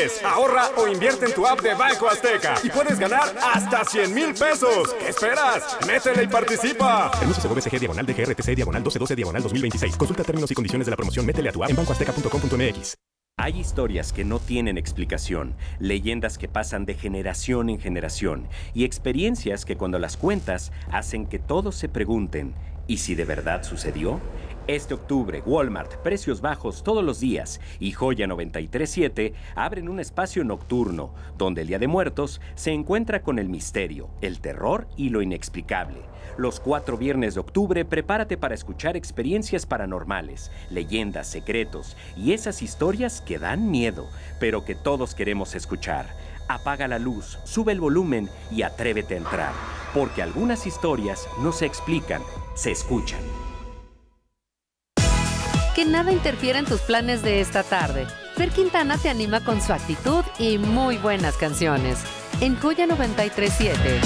mes. Ahorra o invierte en tu app de Banco Azteca y puedes ganar hasta 100,000 pesos. ¿Qué esperas? Métele y participa. Permiso Segov SG /DGRTC /1212/2026. Consulta términos y condiciones de la promoción Métele a tu app en bancoazteca.com.mx. Hay historias que no tienen explicación, leyendas que pasan de generación en generación y experiencias que cuando las cuentas hacen que todos se pregunten, ¿y si de verdad sucedió? Este octubre, Walmart, Precios Bajos todos los días y Joya 937 abren un espacio nocturno donde el Día de Muertos se encuentra con el misterio, el terror y lo inexplicable. Los 4 viernes de octubre, prepárate para escuchar experiencias paranormales, leyendas, secretos y esas historias que dan miedo, pero que todos queremos escuchar. Apaga la luz, sube el volumen y atrévete a entrar, porque algunas historias no se explican, se escuchan. Que nada interfiera en tus planes de esta tarde. Fer Quintana te anima con su actitud y muy buenas canciones. En Joya 937.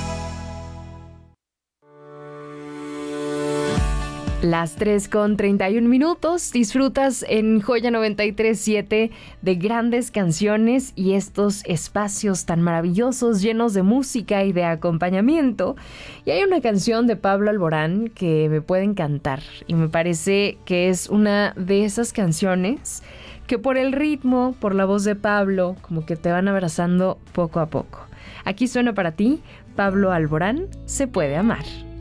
Las 3:31. Disfrutas en Joya 937 de grandes canciones y estos espacios tan maravillosos llenos de música y de acompañamiento. Y hay una canción de Pablo Alborán que me puede encantar y me parece que es una de esas canciones que por el ritmo, por la voz de Pablo, como que te van abrazando poco a poco. Aquí suena para ti Pablo Alborán, Se puede amar.